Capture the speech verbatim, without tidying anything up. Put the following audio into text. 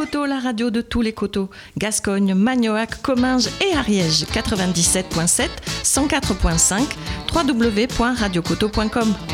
Coteau, la radio de tous les coteaux. Gascogne, Magnoac, Comminges et Ariège. quatre-vingt-dix-sept virgule sept, cent quatre virgule cinq, w w w point radio coteau point com.